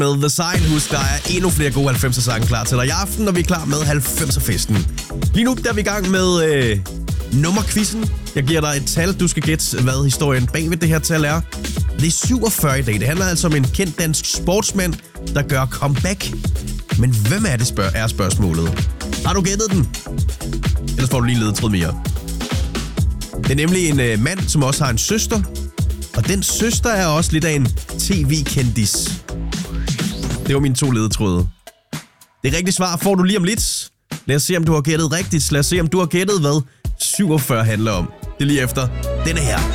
med The Sign. Husk, der er endnu flere gode 90'er sange klar til dig i aften, og vi er klar med 90'er-festen. Lige nu der er vi i gang med nummerquizzen. Jeg giver dig et tal, du skal gætte, hvad historien bag ved det her tal er. Det er 47 i dag. Det handler altså om en kendt dansk sportsmand, der gør comeback. Men hvem er det, er spørgsmålet. Har du gættet den? Ellers får du lige en ledetråd mere. Det er nemlig en mand, som også har en søster. Og den søster er også lidt af en tv-kendis. Det var mine 2 ledetråde. Det rigtige svar får du lige om lidt. Lad os se, om du har gættet rigtigt. Lad os se, om du har gættet, hvad 47 handler om. Det er lige efter denne her.